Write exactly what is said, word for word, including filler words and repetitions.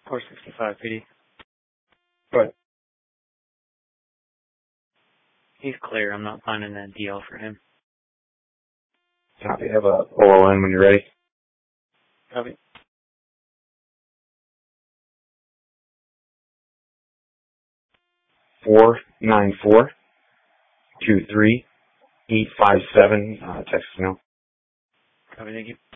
four sixty-five P D. But He's clear. I'm not finding that D L for him. copy. Have a O L N when you're ready. Copy. Four nine four two three eight five seven. Uh, text now. Copy. Thank you.